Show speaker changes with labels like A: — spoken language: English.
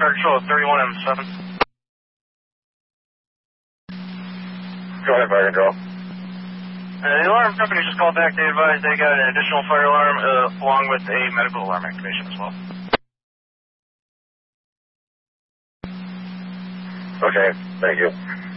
A: Fire Control at 31M7.
B: Go ahead, Fire Control.
A: The alarm company just called back. They advised they got an additional fire alarm along with a medical alarm activation as well.
B: Okay, thank you.